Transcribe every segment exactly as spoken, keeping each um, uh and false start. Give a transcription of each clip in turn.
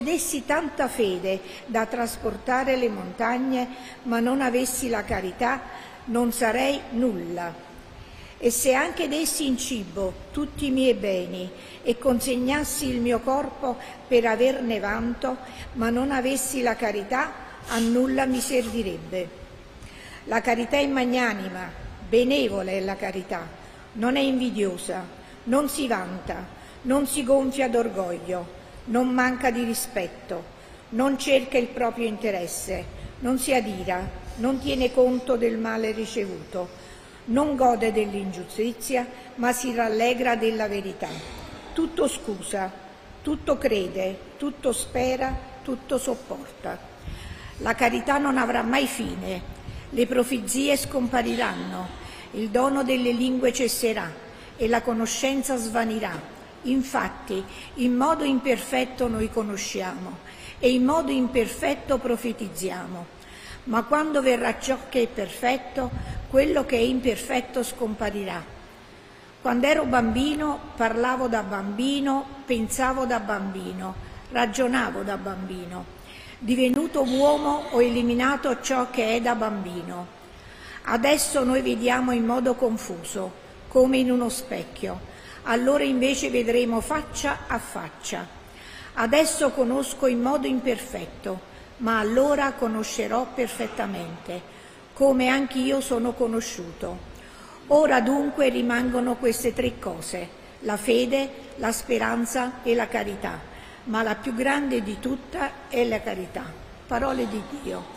Dessi tanta fede da trasportare le montagne, ma non avessi la carità, non sarei nulla. E se anche dessi in cibo tutti i miei beni e consegnassi il mio corpo per averne vanto, ma non avessi la carità, a nulla mi servirebbe. La carità è magnanima, benevola è la carità, non è invidiosa, non si vanta, non si gonfia d'orgoglio, non manca di rispetto, non cerca il proprio interesse, non si adira, non tiene conto del male ricevuto, non gode dell'ingiustizia, ma si rallegra della verità. Tutto scusa, tutto crede, tutto spera, tutto sopporta. La carità non avrà mai fine, le profezie scompariranno, il dono delle lingue cesserà e la conoscenza svanirà. Infatti, in modo imperfetto noi conosciamo e in modo imperfetto profetizziamo, ma quando verrà ciò che è perfetto, quello che è imperfetto scomparirà. Quando ero bambino, parlavo da bambino, pensavo da bambino, ragionavo da bambino. Divenuto uomo ho eliminato ciò che è da bambino. Adesso noi vediamo in modo confuso, come in uno specchio. Allora invece vedremo faccia a faccia. Adesso conosco in modo imperfetto, ma allora conoscerò perfettamente, come anch'io sono conosciuto. Ora dunque rimangono queste tre cose: la fede, la speranza e la carità, ma la più grande di tutta è la carità. Parole di Dio.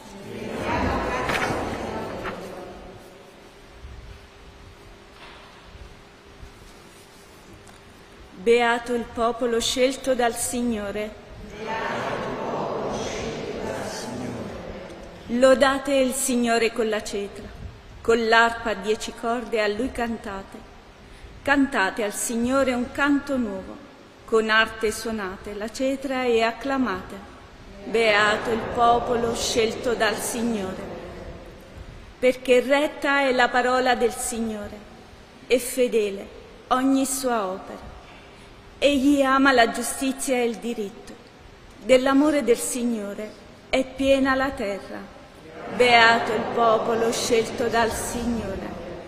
Beato il popolo scelto dal Signore. Beato il popolo scelto dal Signore. Lodate il Signore con la cetra, con l'arpa a dieci corde a Lui cantate. Cantate al Signore un canto nuovo, con arte suonate la cetra e acclamate. Beato il popolo scelto dal Signore. Perché retta è la parola del Signore e fedele ogni sua opera. Egli ama la giustizia e il diritto. Dell'amore del Signore è piena la terra. Beato il popolo scelto dal Signore.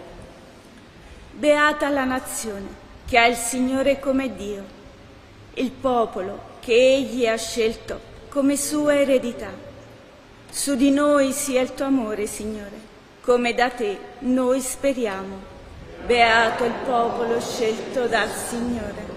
Beata la nazione che ha il Signore come Dio, il popolo che Egli ha scelto come sua eredità. Su di noi sia il tuo amore, Signore, come da te noi speriamo. Beato il popolo scelto dal Signore.